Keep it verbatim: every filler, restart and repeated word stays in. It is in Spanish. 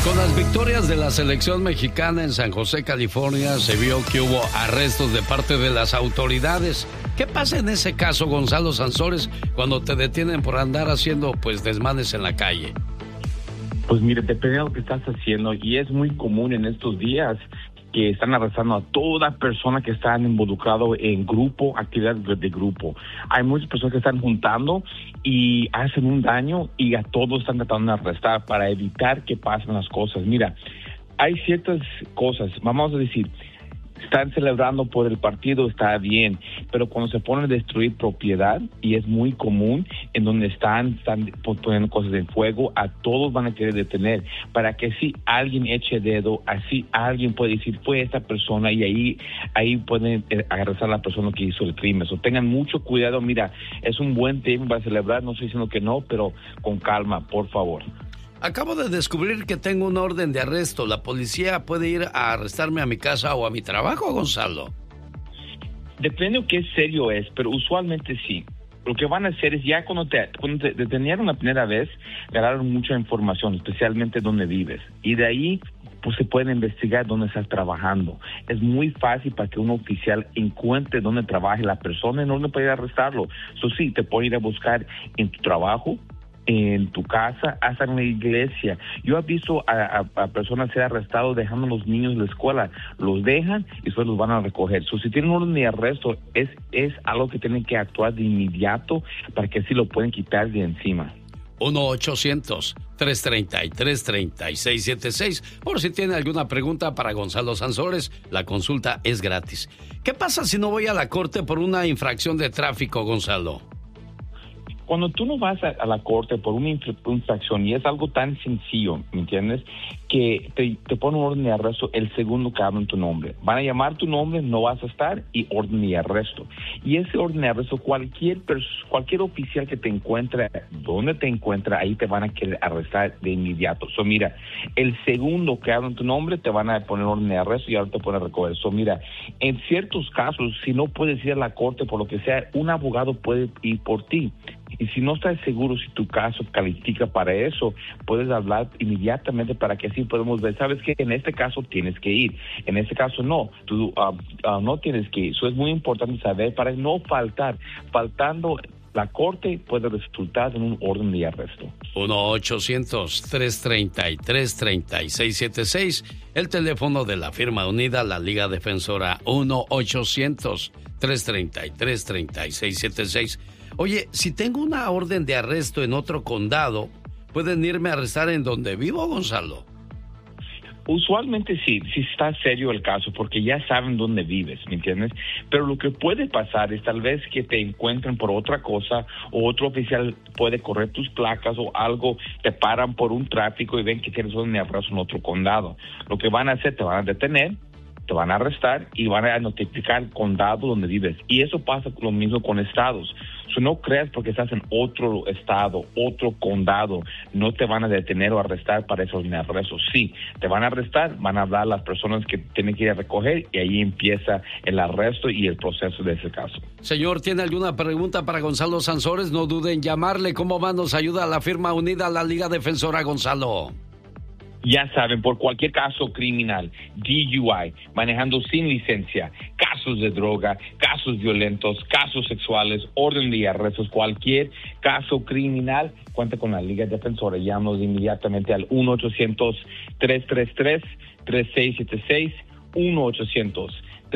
Con las victorias de la selección mexicana en San José, California, se vio que hubo arrestos de parte de las autoridades. ¿Qué pasa en ese caso, Gonzalo Sansores, cuando te detienen por andar haciendo pues desmanes en la calle? Pues mire, depende de lo que estás haciendo, y es muy común en estos días que están arrestando a toda persona que está involucrado en grupo, actividad de grupo. Hay muchas personas que están juntando y hacen un daño, y a todos están tratando de arrestar para evitar que pasen las cosas. Mira, hay ciertas cosas, vamos a decir, están celebrando por el partido, está bien, pero cuando se ponen a destruir propiedad, y es muy común, en donde están, están poniendo cosas en fuego, a todos van a querer detener, para que si alguien eche dedo, así alguien puede decir, fue esta persona, y ahí ahí pueden arrestar a la persona que hizo el crimen. So, tengan mucho cuidado. Mira, es un buen tiempo para celebrar, no estoy diciendo que no, pero con calma, por favor. Acabo de descubrir que tengo una orden de arresto. ¿La policía puede ir a arrestarme a mi casa o a mi trabajo, Gonzalo? Depende de qué serio es, pero usualmente sí. Lo que van a hacer es, ya cuando te, cuando te detenieron la primera vez, ganaron mucha información, especialmente dónde vives. Y de ahí, pues se puede investigar dónde estás trabajando. Es muy fácil para que un oficial encuentre dónde trabaje la persona y no puede arrestarlo. Eso sí, te puede ir a buscar en tu trabajo, en tu casa, hasta en la iglesia. Yo he visto a, a, a personas ser arrestados dejando a los niños en la escuela. Los dejan y después los van a recoger. So, si tienen orden de arresto, es, es algo que tienen que actuar de inmediato para que así lo pueden quitar de encima. uno ochocientos, tres treinta y tres, treinta y seis setenta y seis. Por si tiene alguna pregunta para Gonzalo Sansores, la consulta es gratis. ¿Qué pasa si no voy a la corte por una infracción de tráfico, Gonzalo? Cuando tú no vas a, a la corte por una infracción, y es algo tan sencillo, ¿me entiendes?, que te, te ponen un orden de arresto el segundo que hablan tu nombre. Van a llamar tu nombre, no vas a estar, y orden de arresto. Y ese orden de arresto, cualquier pers- cualquier oficial que te encuentre, donde te encuentra, ahí te van a querer arrestar de inmediato. So, mira, el segundo que hablan tu nombre, te van a poner orden de arresto y ahora te ponen a recoger. So, mira, en ciertos casos, si no puedes ir a la corte por lo que sea, un abogado puede ir por ti. Y si no estás seguro si tu caso califica para eso, puedes hablar inmediatamente para que así podamos ver, sabes que en este caso tienes que ir, en este caso no, tú uh, uh, no tienes que ir. Eso es muy importante saber para no faltar. Faltando la corte puede resultar en un orden de arresto. uno ochocientos, tres treinta y tres, treinta y seis setenta y seis, el teléfono de la firma unida, la Liga Defensora, uno ochocientos, tres treinta y tres, treinta y seis setenta y seis. Oye, si tengo una orden de arresto en otro condado, ¿pueden irme a arrestar en donde vivo, Gonzalo? Usualmente sí, si está serio el caso, porque ya saben dónde vives, ¿me entiendes? Pero lo que puede pasar es tal vez que te encuentren por otra cosa, o otro oficial puede correr tus placas o algo, te paran por un tráfico y ven que tienes orden de arresto en otro condado. Lo que van a hacer, te van a detener, te van a arrestar y van a notificar el condado donde vives. Y eso pasa lo mismo con estados. So, no creas porque estás en otro estado, otro condado, no te van a detener o arrestar para esos arrestos. Sí, te van a arrestar, van a hablar las personas que tienen que ir a recoger, y ahí empieza el arresto y el proceso de ese caso. Señor, ¿tiene alguna pregunta para Gonzalo Sansores? No duden en llamarle. ¿Cómo va? Nos ayuda a la firma unida, la Liga Defensora, Gonzalo. Ya saben, por cualquier caso criminal, D U I, manejando sin licencia, casos de droga, casos violentos, casos sexuales, orden de arrestos, cualquier caso criminal, cuenta con la Liga Defensora. Llámanos inmediatamente al uno ochocientos, tres tres tres, tres seis siete seis, uno ochocientos,